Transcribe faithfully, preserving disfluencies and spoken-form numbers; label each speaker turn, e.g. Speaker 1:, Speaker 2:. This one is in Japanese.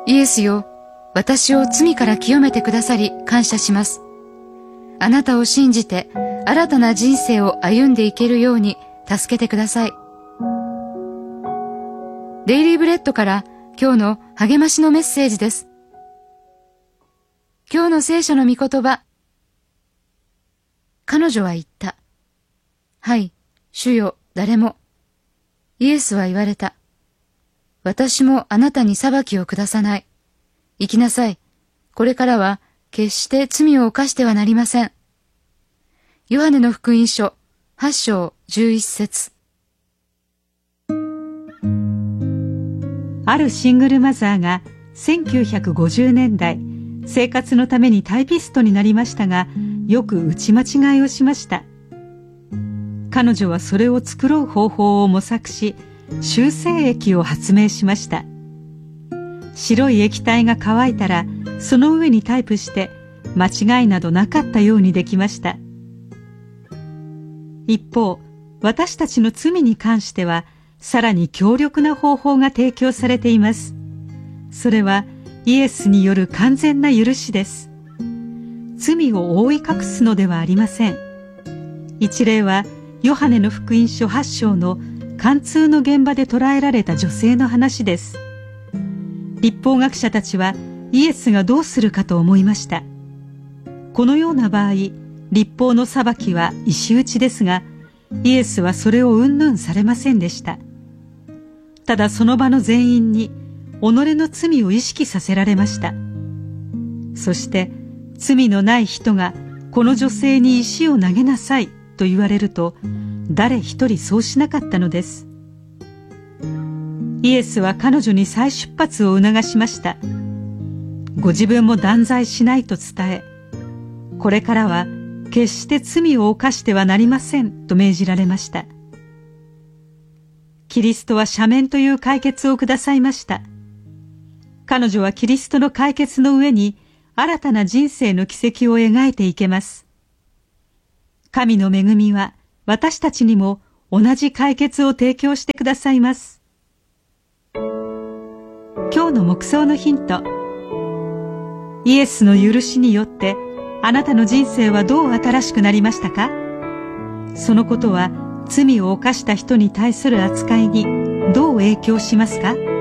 Speaker 1: イエスよ、私を罪から清めてくださり感謝します。あなたを信じて新たな人生を歩んでいけるように助けてください。デイリーブレッドから今日の励ましのメッセージです。今日の聖書の御言葉。彼女は言った。はい、主よ、誰も。イエスは言われた。私もあなたに裁きを下さない。行きなさい。これからは決して罪を犯してはなりません。ヨハネの福音書はち章じゅういち節。
Speaker 2: あるシングルマザーがせんきゅうひゃくごじゅうねんだい、生活のためにタイピストになりましたが、よく打ち間違いをしました。彼女はそれを作ろう方法を模索し、修正液を発明しました。白い液体が乾いたら、その上にタイプして間違いなどなかったようにできました。一方、私たちの罪に関してはさらに強力な方法が提供されています。それはイエスによる完全な許しです。罪を覆い隠すのではありません。一例はヨハネの福音書はち章の貫通の現場で捕らえられた女性の話です。律法学者たちはイエスがどうするかと思いました。このような場合、律法の裁きは石打ちですが、イエスはそれを云々されませんでした。ただその場の全員に己の罪を意識させられました。そして罪のない人がこの女性に石を投げなさいと言われると、誰一人そうしなかったのです。イエスは彼女に再出発を促しました。ご自分も断罪しないと伝え、これからは決して罪を犯してはなりませんと命じられました。キリストは赦免という解決をくださいました。彼女はキリストの解決の上に新たな人生の軌跡を描いていけます。神の恵みは私たちにも同じ解決を提供してくださいます。今日の黙想のヒント。イエスの許しによってあなたの人生はどう新しくなりましたか？そのことは罪を犯した人に対する扱いにどう影響しますか？